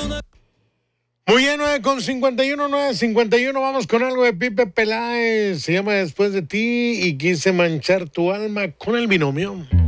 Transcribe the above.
Muy bien, 9:51, vamos con algo de Pipe Peláez. Se llama Después de ti y quise manchar tu alma con el binomio.